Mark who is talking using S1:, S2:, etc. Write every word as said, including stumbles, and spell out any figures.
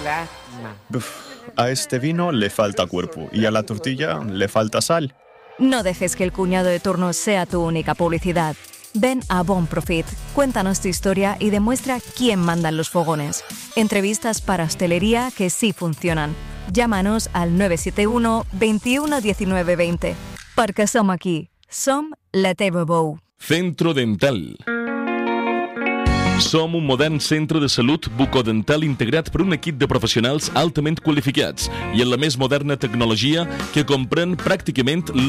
S1: lástima.
S2: Uf, a este vino le falta cuerpo y a la tortilla le falta sal.
S3: No dejes que el cuñado de turno sea tu única publicidad. Ven a Bon Profit, cuéntanos tu historia y demuestra quién manda en los fogones. Entrevistas para hostelería que sí funcionan. Llámanos al nueve siete uno, veintiuno diecinueve veinte. Perquè som aquí. Som la teva veu.
S4: Centro Dental. Som un modern centre de salut bucodental integrat per un equip de professionals altament qualificats i en la més moderna tecnologia que comprèn pràcticament